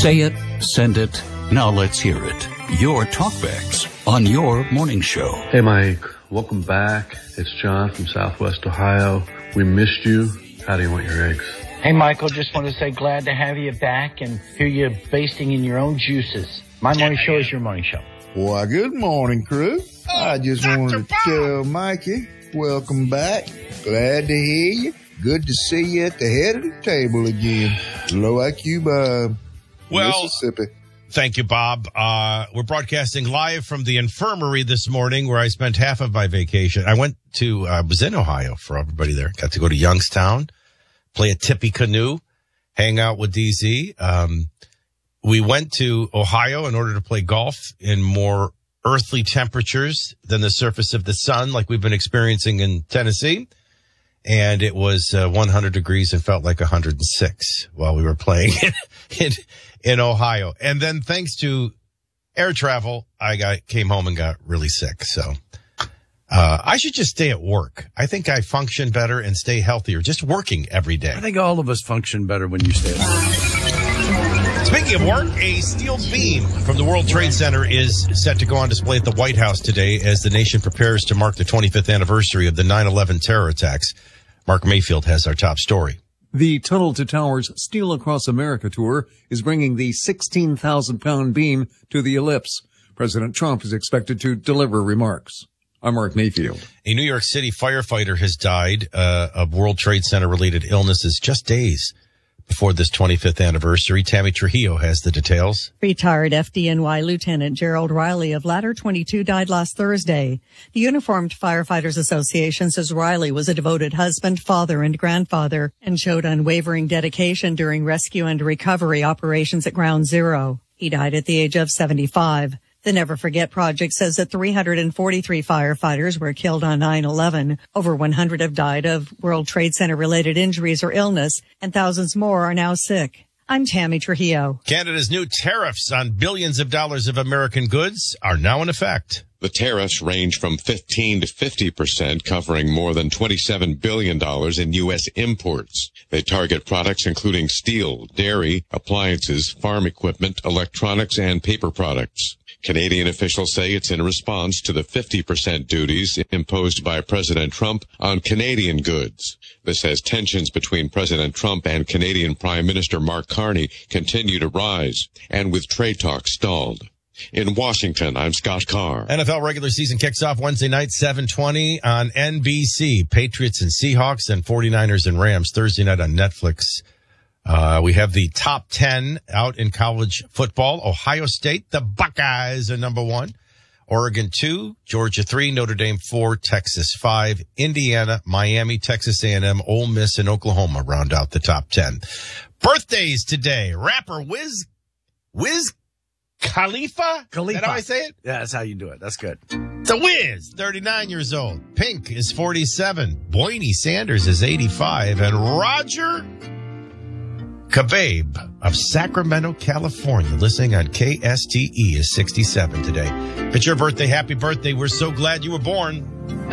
Say it, send it. Now let's hear it. Your talkbacks on your morning show. Hey, Mike. Welcome back. It's John from Southwest Ohio. We missed you. How do you want your eggs? Hey, Michael. Just want to say glad to have you back and hear you basting in your own juices. My morning show is your morning show. Why, good morning, crew. I just wanted to tell Mikey, welcome back. Glad to hear you. Good to see you at the head of the table again. Low IQ Mississippi. Thank you, Bob. We're broadcasting live from the infirmary this morning where I spent half of my vacation. I was in Ohio for everybody there. Got to go to Youngstown, play a tippy canoe, hang out with DZ. We went to Ohio in order to play golf in more earthly temperatures than the surface of the sun like we've been experiencing in Tennessee. And it was 100 degrees and felt like 106 while we were playing in Ohio. And then thanks to air travel, I came home and got really sick. So I should just stay at work. I think I function better and stay healthier just working every day. I think all of us function better when you stay at work. Speaking of work, a steel beam from the World Trade Center is set to go on display at the White House today as the nation prepares to mark the 25th anniversary of the 9/11 terror attacks. Mark Mayfield has our top story. The Tunnel to Towers Steel Across America tour is bringing the 16,000-pound beam to the ellipse. President Trump is expected to deliver remarks. I'm Mark Mayfield. A New York City firefighter has died of World Trade Center-related illnesses just days before this 25th anniversary. Tammy Trujillo has the details. Retired FDNY Lieutenant Gerald Riley of Ladder 22 died last Thursday. The Uniformed Firefighters Association says Riley was a devoted husband, father, and grandfather and showed unwavering dedication during rescue and recovery operations at Ground Zero. He died at the age of 75. The Never Forget Project says that 343 firefighters were killed on 9/11. Over 100 have died of World Trade Center-related injuries or illness, and thousands more are now sick. I'm Tammy Trujillo. Canada's new tariffs on billions of dollars of American goods are now in effect. The tariffs range from 15 to 50%, covering more than $27 billion in U.S. imports. They target products including steel, dairy, appliances, farm equipment, electronics, and paper products. Canadian officials say it's in response to the 50% duties imposed by President Trump on Canadian goods. This as tensions between President Trump and Canadian Prime Minister Mark Carney continue to rise, and with trade talks stalled. In Washington, I'm Scott Carr. NFL regular season kicks off Wednesday night, 7:20 on NBC. Patriots and Seahawks, and 49ers and Rams Thursday night on Netflix. We have the top 10 out in college football. Ohio State, the Buckeyes are number 1. Oregon 2, Georgia 3, Notre Dame 4, Texas 5, Indiana, Miami, Texas A&M, Ole Miss, and Oklahoma round out the top 10. Birthdays today. Rapper Wiz Khalifa? Is that how I say it? Yeah, that's how you do it. That's good. The Wiz, 39 years old. Pink is 47. Boynie Sanders is 85. And Roger Kababe of Sacramento, California, listening on KSTE, is 67 today. If it's your birthday, happy birthday. We're so glad you were born.